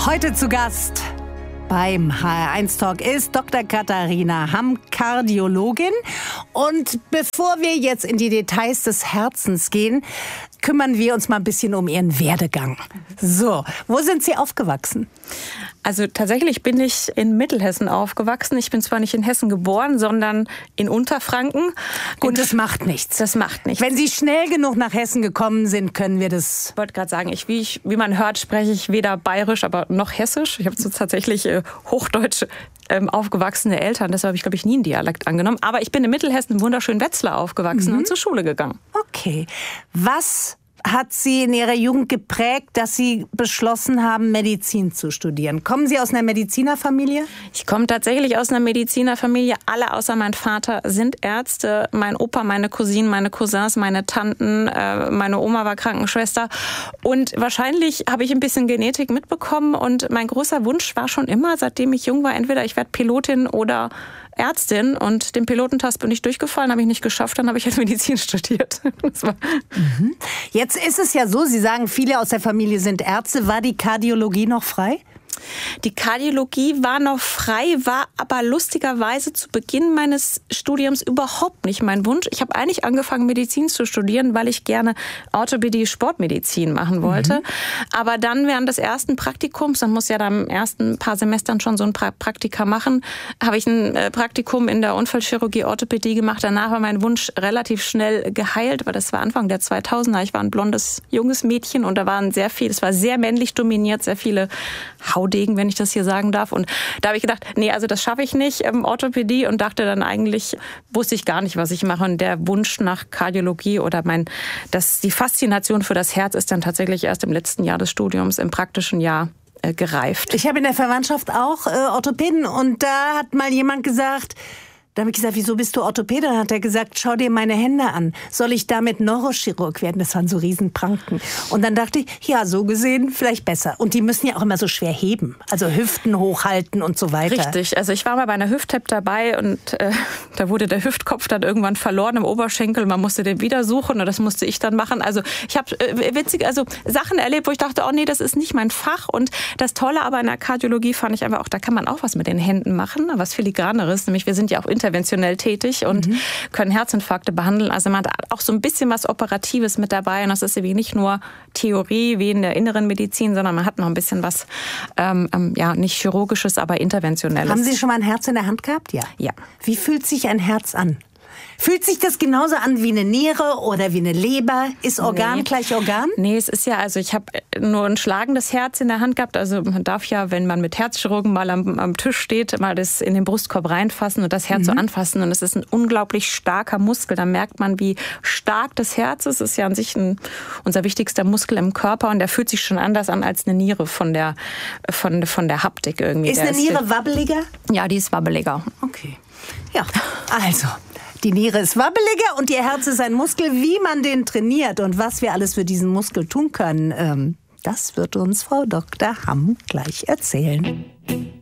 Heute zu Gast beim HR1 Talk ist Dr. Katharina Hamm, Kardiologin. Und bevor wir jetzt in die Details des Herzens gehen, kümmern wir uns mal ein bisschen um Ihren Werdegang. So, wo sind Sie aufgewachsen? Also tatsächlich bin ich in Mittelhessen aufgewachsen. Ich bin zwar nicht in Hessen geboren, sondern in Unterfranken. Gut, das macht nichts. Das macht nichts. Wenn Sie schnell genug nach Hessen gekommen sind, können wir das... Ich wollte gerade sagen, wie man hört, spreche ich weder bayerisch, aber noch hessisch. Ich habe so tatsächlich hochdeutsch aufgewachsene Eltern. Deshalb habe ich, glaube ich, nie einen Dialekt angenommen. Aber ich bin in Mittelhessen, im wunderschönen Wetzlar aufgewachsen und zur Schule gegangen. Okay. Was hat Sie in Ihrer Jugend geprägt, dass Sie beschlossen haben, Medizin zu studieren? Kommen Sie aus einer Medizinerfamilie? Ich komme tatsächlich aus einer Medizinerfamilie. Alle außer mein Vater sind Ärzte. Mein Opa, meine Cousinen, meine Cousins, meine Tanten, meine Oma war Krankenschwester. Und wahrscheinlich habe ich ein bisschen Genetik mitbekommen. Und mein großer Wunsch war schon immer, seitdem ich jung war, entweder ich werde Pilotin oder Ärztin, und den Pilotentest bin ich durchgefallen, habe ich nicht geschafft, dann habe ich halt Medizin studiert. Jetzt ist es ja so, Sie sagen, viele aus der Familie sind Ärzte. War die Kardiologie noch frei? Die Kardiologie war noch frei, war aber lustigerweise zu Beginn meines Studiums überhaupt nicht mein Wunsch. Ich habe eigentlich angefangen, Medizin zu studieren, weil ich gerne Orthopädie, Sportmedizin machen wollte. Aber dann während des ersten Praktikums, man muss ja da im ersten paar Semestern schon so ein Praktika machen, habe ich ein Praktikum in der Unfallchirurgie, Orthopädie gemacht. Danach war mein Wunsch relativ schnell geheilt, weil das war Anfang der 2000er. Ich war ein blondes, junges Mädchen und da waren es war sehr männlich dominiert, sehr viele Haudegen, wenn ich das hier sagen darf. Und da habe ich gedacht, nee, also das schaffe ich nicht, Orthopädie, und dachte dann eigentlich, wusste ich gar nicht, was ich mache. Und der Wunsch nach Kardiologie oder die Faszination für das Herz ist dann tatsächlich erst im letzten Jahr des Studiums, im praktischen Jahr gereift. Ich habe in der Verwandtschaft auch Orthopäden, und da hat mal jemand gesagt, da habe ich gesagt, wieso bist du Orthopäde? Dann hat er gesagt, schau dir meine Hände an. Soll ich damit Neurochirurg werden? Das waren so Riesenpranken. Und dann dachte ich, ja, so gesehen vielleicht besser. Und die müssen ja auch immer so schwer heben. Also Hüften hochhalten und so weiter. Richtig. Also ich war mal bei einer Hüft-Tap dabei und da wurde der Hüftkopf dann irgendwann verloren im Oberschenkel. Man musste den wieder suchen und das musste ich dann machen. Also ich habe Sachen erlebt, wo ich dachte, oh nee, das ist nicht mein Fach. Und das Tolle aber in der Kardiologie fand ich einfach auch, da kann man auch was mit den Händen machen, was filigraneres. Nämlich wir sind ja auch interventionell tätig und können Herzinfarkte behandeln. Also man hat auch so ein bisschen was Operatives mit dabei. Und das ist eben nicht nur Theorie wie in der inneren Medizin, sondern man hat noch ein bisschen was, nicht chirurgisches, aber interventionelles. Haben Sie schon mal ein Herz in der Hand gehabt? Ja. Ja. Wie fühlt sich ein Herz an? Fühlt sich das genauso an wie eine Niere oder wie eine Leber? Ist Organ gleich Organ? Nee, es ist ja, also ich habe nur ein schlagendes Herz in der Hand gehabt. Also man darf ja, wenn man mit Herzchirurgen mal am Tisch steht, mal das in den Brustkorb reinfassen und das Herz so anfassen. Und es ist ein unglaublich starker Muskel. Da merkt man, wie stark das Herz ist. Es ist ja an sich unser wichtigster Muskel im Körper. Und der fühlt sich schon anders an als eine Niere von der Haptik irgendwie. Ist eine Niere wabbeliger? Ja, die ist wabbeliger. Okay. Ja, also... Die Niere ist wabbeliger und Ihr Herz ist ein Muskel. Wie man den trainiert und was wir alles für diesen Muskel tun können, das wird uns Frau Dr. Hamm gleich erzählen.